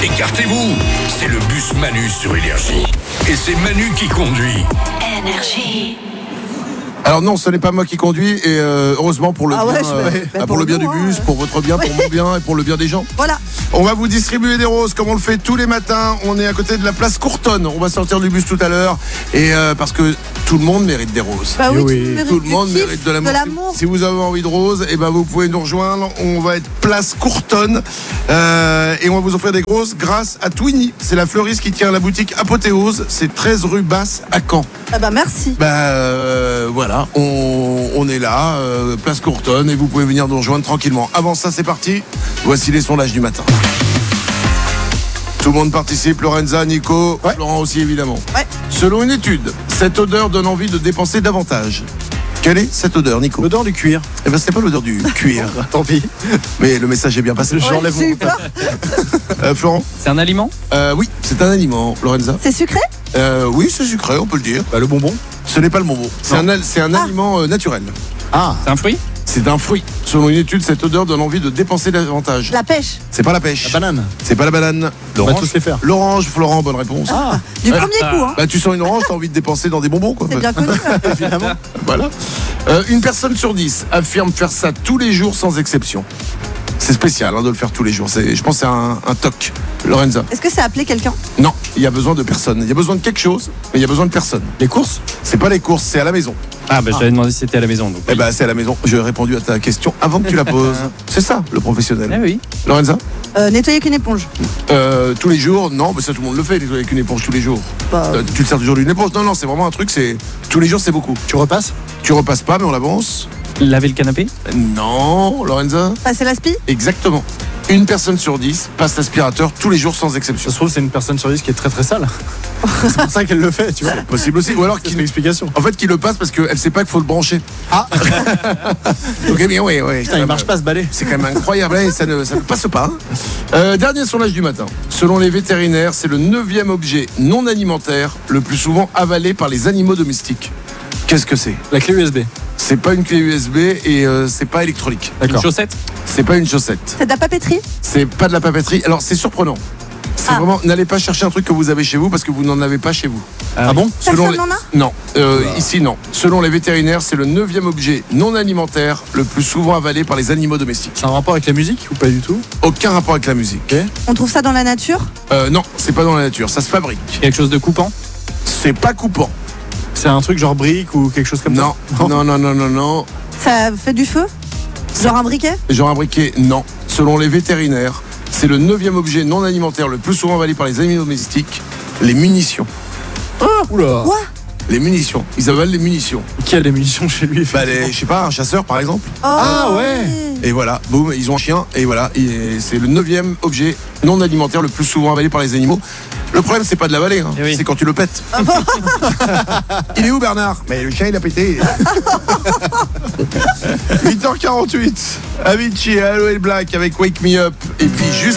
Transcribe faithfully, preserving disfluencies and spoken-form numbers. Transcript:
Écartez-vous, c'est le bus Manu sur Énergie. Et c'est Manu qui conduit. Énergie. Alors non, ce n'est pas moi qui conduis et euh, heureusement pour le Ah bien, ouais, je euh, vais- bah, bah, pour, pour le bien nous, du bus, hein. pour votre bien, pour mon bien et pour le bien des gens. Voilà. On va vous distribuer des roses comme on le fait tous les matins. On est à côté de la place Courtonne. On va sortir du bus tout à l'heure et euh, parce que tout le monde mérite des roses. Bah oui, oui. tu mérites Tout le du monde kiff, mérite de l'amour. De l'amour. Si vous avez envie de roses, et ben vous pouvez nous rejoindre. On va être place Courtonne euh, et on va vous offrir des roses grâce à Twinny. C'est la fleuriste qui tient la boutique Apothéose. C'est treize rue Basse à Caen. Ah bah merci. Bah euh, voilà, on, on est là, euh, place Courtonne, et vous pouvez venir nous rejoindre tranquillement. Avant ça, c'est parti. Voici les sondages du matin. Tout le monde participe, Lorenza, Nico, Ouais. Florent aussi évidemment. Ouais. Selon une étude, cette odeur donne envie de dépenser davantage. Quelle est cette odeur, Nico? L'odeur du cuir. Eh ben, c'est pas l'odeur du cuir, Tant pis. mais le message est bien passé. Ouais, J'enlève j'ai mon- eu peur. Euh, Florent? C'est un aliment? Euh, oui, c'est un aliment, Lorenza. C'est sucré? Euh, oui, c'est sucré, on peut le dire. Bah, le bonbon. Ce n'est pas le bonbon. C'est un, al- c'est un Ah. aliment euh, naturel. Ah. C'est un fruit? C'est un fruit. Selon une étude, cette odeur donne envie de dépenser davantage. La pêche. C'est pas la pêche. La banane. C'est pas la banane. On va L'orange. tous les faire. L'orange, Florent, bonne réponse. Ah, Du Ouais. premier coup, hein. Bah, tu sens une orange, t'as envie de dépenser dans des bonbons, quoi. C'est bien connu. évidemment. Voilà. Euh, une personne sur dix affirme faire ça tous les jours sans exception. C'est spécial hein, de le faire tous les jours. C'est, je pense que c'est un, un toc. Lorenza? Est-ce que c'est appelé quelqu'un? Non, il y a besoin de personne. Il y a besoin de quelque chose, mais il y a besoin de personne. Les courses. C'est pas les courses, c'est à la maison. Ah, bah j'avais demandé si c'était à la maison. Donc, Eh ben, c'est à la maison. J'ai répondu à ta question avant que tu la poses. C'est ça, le Ah professionnel. oui. Lorenza? euh, Nettoyer qu'une éponge. Euh, tous les jours? Non, mais ça tout le monde le fait, nettoyer avec une éponge tous les jours. Bah, Euh, tu te sers toujours d'une éponge? Non, non, c'est vraiment un truc, c'est tous les jours, c'est beaucoup. Tu repasses. Tu repasses pas, mais on avance. Laver le canapé? Non, Lorenza? passer l'aspi? Exactement. Une personne sur dix passe l'aspirateur tous les jours sans Ça exception. se trouve, c'est une personne sur dix qui est très très sale. C'est pour ça qu'elle le fait, tu vois. Possible aussi. Ou alors C'est qu'il une explication. en fait, qu'il le passe parce qu'elle sait pas qu'il faut le brancher. Ah. Ok, bien, oui, oui. Putain, il marche pas ce balai. C'est quand même incroyable, hein, ça, ne, ça ne passe pas. hein. Euh, dernier sondage du matin. Selon les vétérinaires, c'est le neuvième objet non alimentaire le plus souvent avalé par les animaux domestiques. Qu'est-ce que c'est? La clé U S B. C'est pas une clé U S B et euh, c'est pas électronique. Une D'accord. chaussette? C'est pas une chaussette. C'est de la papeterie? C'est pas de la papeterie. Alors c'est surprenant. C'est Ah. vraiment, n'allez pas chercher un truc que vous avez chez vous parce que vous n'en avez pas chez vous. Ah bon? Selon Personne les- n'en a? Non, euh, ici non. Selon les vétérinaires, c'est le neuvième objet non alimentaire le plus souvent avalé par les animaux domestiques. C'est un rapport avec la musique ou pas du tout? Aucun rapport avec la musique. On trouve ça dans la nature? Euh, non, c'est pas dans la nature, ça se fabrique. Quelque chose de coupant? C'est pas coupant. C'est un truc genre brique ou quelque chose comme Non, ça? non, non, non, non, non. Ça fait du feu? Genre un briquet? Genre un briquet, non. Selon les vétérinaires, c'est le neuvième objet non alimentaire le plus souvent avalé par les animaux domestiques, les munitions. Oula. Quoi? Les munitions. Ils avalent les munitions. Qui a des munitions chez lui? Bah, les, je sais pas, un chasseur par exemple. Oh, Ah, ouais. Et voilà, boum, ils ont un chien, et voilà, et c'est le neuvième objet non alimentaire le plus souvent avalé par les animaux. Le problème, c'est pas de l'avaler, hein, Eh oui. c'est quand tu le pètes. Il est où Bernard? Mais le chien, il a pété. huit heures quarante-huit, Avicii et Aloe Black avec Wake Me Up, et puis juste